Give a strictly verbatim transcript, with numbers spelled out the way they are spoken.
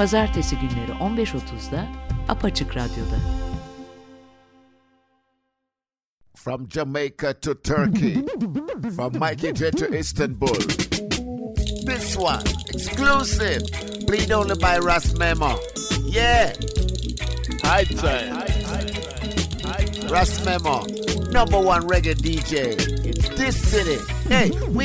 Pazartesi günleri on beş otuzda Apaçık Radyo'da. From Jamaica to Turkey, from Mikey J to Istanbul. This one, exclusive, played only by Ras Memo. Yeah. High time. Ras Memo, number one reggae D J in this city. Hey, we